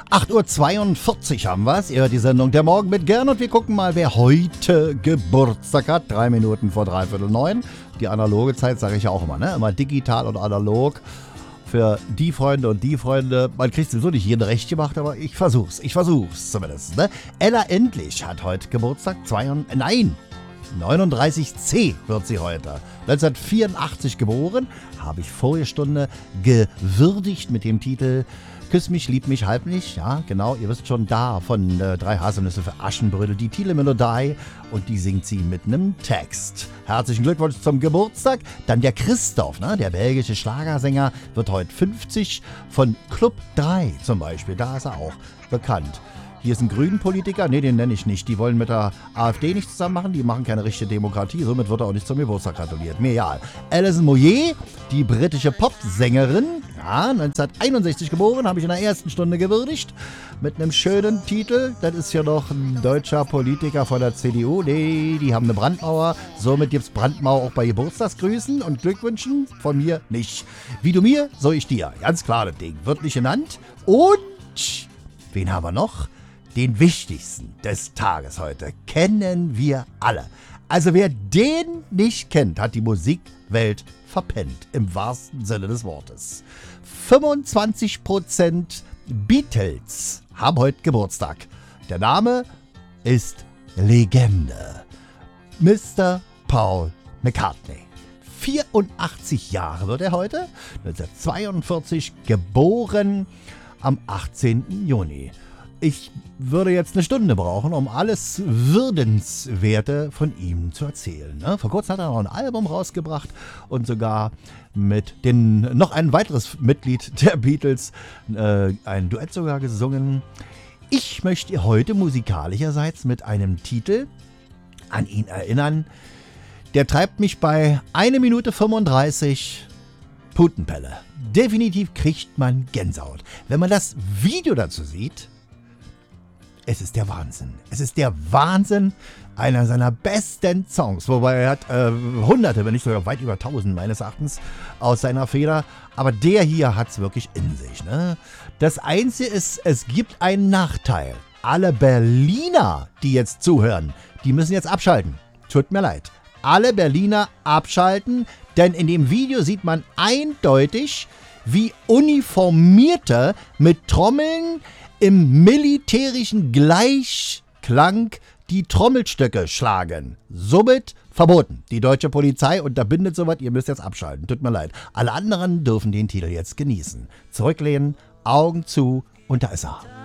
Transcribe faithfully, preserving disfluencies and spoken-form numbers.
acht Uhr zweiundvierzig haben wir es. Ihr hört die Sendung Der Morgen mit Gern und wir gucken mal, wer heute Geburtstag hat. Drei Minuten vor dreiviertel neun. Die analoge Zeit sage ich ja auch immer, ne? Immer digital und analog. Für die Freunde und die Freunde. Man kriegt sowieso nicht jeden recht gemacht, aber ich versuch's. Ich versuch's zumindest, ne? Ella Endlich hat heute Geburtstag. zweiundneunzig, nein, neununddreißig C wird sie heute. neunzehnhundertvierundachtzig geboren. Habe ich vorige Stunde gewürdigt mit dem Titel Küss mich, lieb mich, halb nicht. Ja, genau, ihr wisst schon, da von äh, Drei Haselnüsse für Aschenbrödel die Titelmelodie und die singt sie mit einem Text. Herzlichen Glückwunsch zum Geburtstag. Dann der Christoph, ne, der belgische Schlagersänger, wird heute fünfzig. Von Club drei zum Beispiel, da ist er auch bekannt. Hier ist ein Grünen-Politiker, nee, den nenne ich nicht. Die wollen mit der AfD nicht zusammen machen, die machen keine richtige Demokratie, somit wird er auch nicht zum Geburtstag gratuliert. Mir egal. Alison Moyet, die britische Popsängerin, ja, neunzehnhunderteinundsechzig geboren, habe ich in der ersten Stunde gewürdigt, mit einem schönen Titel. Das ist ja noch ein deutscher Politiker von der C D U. Nee, die haben eine Brandmauer, somit gibt es Brandmauer auch bei Geburtstagsgrüßen und Glückwünschen, von mir nicht. Wie du mir, so ich dir. Ganz klar, das Ding wird nicht genannt. Und wen haben wir noch? Den wichtigsten des Tages heute kennen wir alle. Also wer den nicht kennt, hat die Musikwelt verpennt, im wahrsten Sinne des Wortes. fünfundzwanzig Prozent Beatles haben heute Geburtstag. Der Name ist Legende. Mister Paul McCartney. vierundachtzig Jahre wird er heute, neunzehnhundertzweiundvierzig geboren, am achtzehnten Juni. Ich würde jetzt eine Stunde brauchen, um alles Würdenswerte von ihm zu erzählen. Ne? Vor kurzem hat er noch ein Album rausgebracht und sogar mit den, noch ein weiteres Mitglied der Beatles äh, ein Duett sogar gesungen. Ich möchte heute musikalischerseits mit einem Titel an ihn erinnern. Der treibt mich bei eine Minute fünfunddreißig Putenpelle. Definitiv kriegt man Gänsehaut. Wenn man das Video dazu sieht, es ist der Wahnsinn. Es ist der Wahnsinn, einer seiner besten Songs. Wobei er hat äh, hunderte, wenn nicht sogar weit über tausend meines Erachtens aus seiner Feder. Aber der hier hat es wirklich in sich. Ne? Das Einzige ist, es gibt einen Nachteil. Alle Berliner, die jetzt zuhören, die müssen jetzt abschalten. Tut mir leid. Alle Berliner abschalten, denn in dem Video sieht man eindeutig, wie Uniformierte mit Trommeln im militärischen Gleichklang die Trommelstöcke schlagen. Somit verboten. Die deutsche Polizei unterbindet sowas, ihr müsst jetzt abschalten. Tut mir leid. Alle anderen dürfen den Titel jetzt genießen. Zurücklehnen, Augen zu und da ist er.